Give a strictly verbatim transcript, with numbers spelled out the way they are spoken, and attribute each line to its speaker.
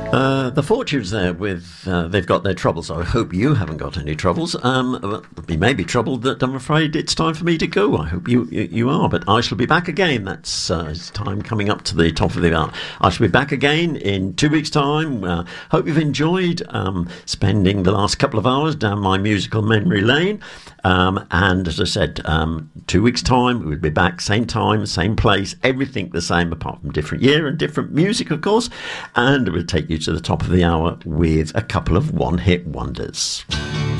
Speaker 1: Uh, the Fortunes there with, uh, they've got their troubles. I hope you haven't got any troubles. Um, you may be troubled that I'm afraid it's time for me to go. I hope you you, you are, but I shall be back again. That's uh, it's time coming up to the top of the hour. I shall be back again in two weeks' time. Uh, hope you've enjoyed um, spending the last couple of hours down my musical memory lane. Um, and as I said, um, two weeks' time, we'll be back, same time, same place, everything the same, apart from different year and different music, of course. And we'll take you to the top of the hour with a couple of one-hit wonders.